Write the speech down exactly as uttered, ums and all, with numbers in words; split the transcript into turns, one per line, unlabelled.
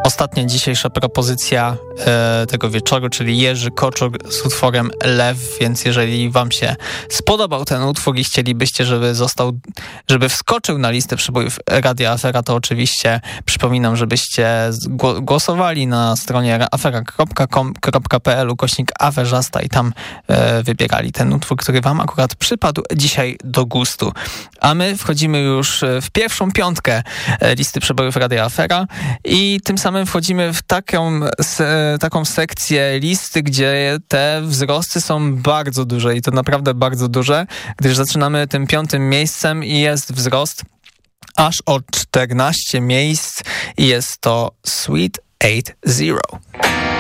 ostatnia dzisiejsza propozycja e, tego wieczoru, czyli Jerzy Koczur z utworem Lew, więc jeżeli wam się spodobał ten utwór i chcielibyście, żeby został, żeby wskoczył na listę przebojów Radia Afera, to oczywiście przypominam, żebyście głosowali na stronie afera kropka com kropka pe el ukośnik aferzasta i tam e, wybierali ten utwór, który wam akurat przypadł dzisiaj do gustu. A my wchodzimy już w pierwszą piątkę listy przebojów Radia Afera i tym samym wchodzimy w taką, taką sekcję listy, gdzie te wzrosty są bardzo duże i to naprawdę bardzo duże, gdyż zaczynamy tym piątym miejscem i jest wzrost aż o czternaście miejsc i jest to Sweet Eight Zero.